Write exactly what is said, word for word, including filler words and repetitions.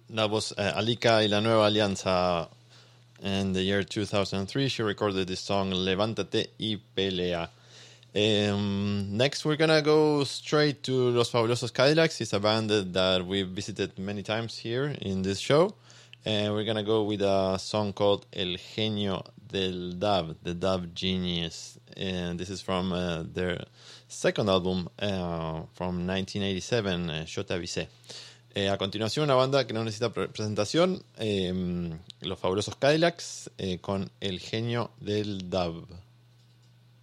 That was uh, Alika y la Nueva Alianza. In the year two thousand three, she recorded this song, Levántate y Pelea. Um, next, we're gonna go straight to Los Fabulosos Cadillacs. It's a band that, that we've visited many times here in this show. And we're gonna go with a song called El Genio del Dub, the Dub Genius. And this is from uh, their second album uh, from nineteen eighty-seven, uh, Yo Te Avisé. Eh, a continuación, una banda que no necesita pre- presentación, eh, Los Fabulosos Cadillacs, eh, con El Genio del Dub.